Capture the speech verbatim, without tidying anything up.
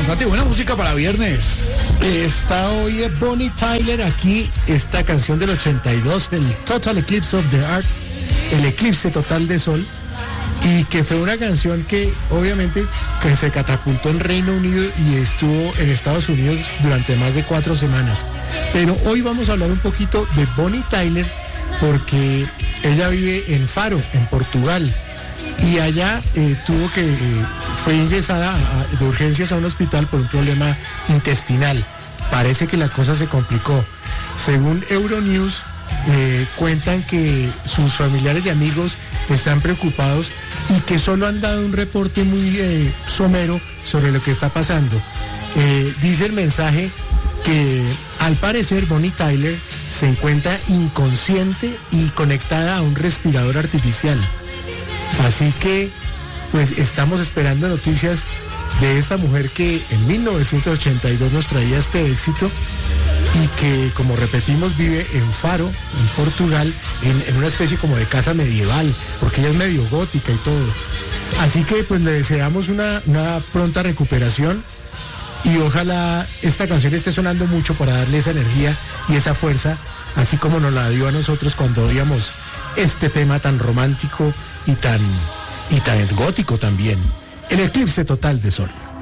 Bastante buena música para viernes. Está hoy es Bonnie Tyler aquí, esta canción del ochenta y dos, el Total Eclipse of the Heart, el eclipse total de sol, y que fue una canción que obviamente que se catapultó en Reino Unido y estuvo en Estados Unidos durante más de cuatro semanas. Pero hoy vamos a hablar un poquito de Bonnie Tyler porque ella vive en Faro, en Portugal. Y allá eh, tuvo que, eh, fue ingresada a, a, de urgencias a un hospital por un problema intestinal. Parece que la cosa se complicó. Según Euronews, eh, cuentan que sus familiares y amigos están preocupados y que solo han dado un reporte muy eh, somero sobre lo que está pasando. Eh, dice el mensaje que al parecer Bonnie Tyler se encuentra inconsciente y conectada a un respirador artificial. Así que, pues estamos esperando noticias de esta mujer que en mil novecientos ochenta y dos nos traía este éxito y que, como repetimos, vive en Faro, en Portugal, en, en una especie como de casa medieval, porque ella es medio gótica y todo. Así que, pues le deseamos una, una pronta recuperación y ojalá esta canción esté sonando mucho para darle esa energía y esa fuerza, así como nos la dio a nosotros cuando oíamos este tema tan romántico y tan, y tan gótico también, el eclipse total de sol.